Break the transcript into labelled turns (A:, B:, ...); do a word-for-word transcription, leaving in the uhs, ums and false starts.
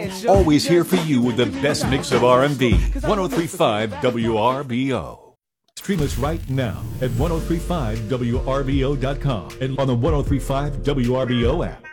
A: Always here for you with the best mix of R and B. one oh three point five W R B O. Stream us right now at ten thirty-five W R B O dot com and on the ten thirty-five W R B O app.